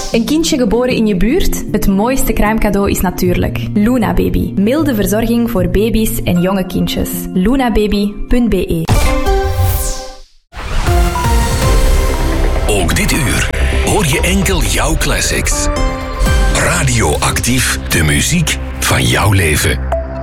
Een kindje geboren in je buurt? Het mooiste kruimcadeau is natuurlijk Luna Baby. Milde verzorging voor baby's en jonge kindjes. lunababy.be. Ook dit uur hoor je enkel jouw classics. Radioactief, de muziek van jouw leven.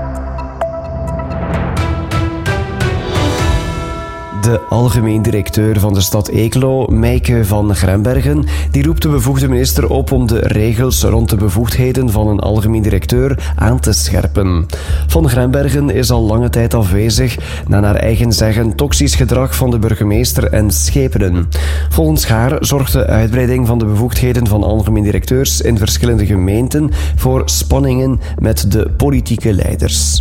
De algemeen directeur van de stad Eeklo, Meike van Grenbergen, die roept de bevoegde minister op om de regels rond de bevoegdheden van een algemeen directeur aan te scherpen. Van Grenbergen is al lange tijd afwezig na naar eigen zeggen toxisch gedrag van de burgemeester en schepenen. Volgens haar zorgt de uitbreiding van de bevoegdheden van algemeen directeurs in verschillende gemeenten voor spanningen met de politieke leiders.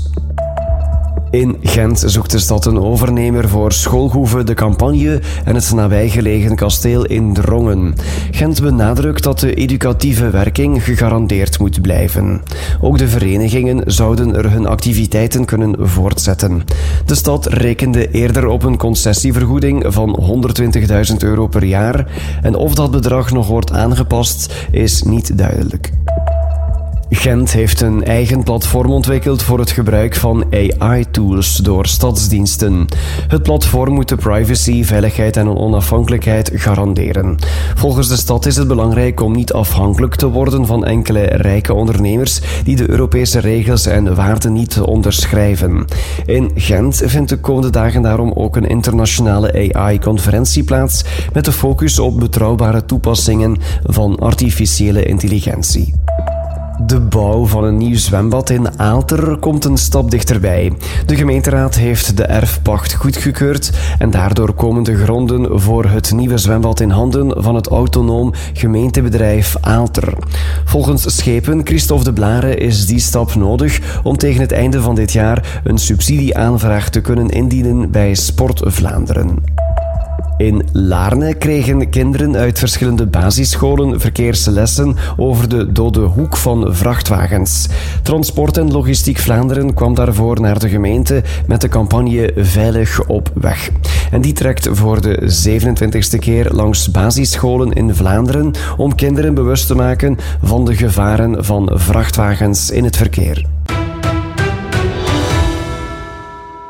In Gent zoekt de stad een overnemer voor Schoolhoeve de Campagne en het nabijgelegen kasteel in Drongen. Gent benadrukt dat de educatieve werking gegarandeerd moet blijven. Ook de verenigingen zouden er hun activiteiten kunnen voortzetten. De stad rekende eerder op een concessievergoeding van €120.000 per jaar en of dat bedrag nog wordt aangepast is niet duidelijk. Gent heeft een eigen platform ontwikkeld voor het gebruik van AI-tools door stadsdiensten. Het platform moet de privacy, veiligheid en onafhankelijkheid garanderen. Volgens de stad is het belangrijk om niet afhankelijk te worden van enkele rijke ondernemers die de Europese regels en waarden niet onderschrijven. In Gent vindt de komende dagen daarom ook een internationale AI-conferentie plaats met de focus op betrouwbare toepassingen van artificiële intelligentie. De bouw van een nieuw zwembad in Aalter komt een stap dichterbij. De gemeenteraad heeft de erfpacht goedgekeurd en daardoor komen de gronden voor het nieuwe zwembad in handen van het autonoom gemeentebedrijf Aalter. Volgens schepen Christophe de Blare is die stap nodig om tegen het einde van dit jaar een subsidieaanvraag te kunnen indienen bij Sport Vlaanderen. In Laarne kregen kinderen uit verschillende basisscholen verkeerslessen over de dode hoek van vrachtwagens. Transport en Logistiek Vlaanderen kwam daarvoor naar de gemeente met de campagne Veilig op weg. En die trekt voor de 27e keer langs basisscholen in Vlaanderen om kinderen bewust te maken van de gevaren van vrachtwagens in het verkeer.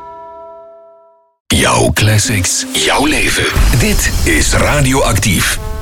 Jouw classics, jouw leven. Dit is Radioactief.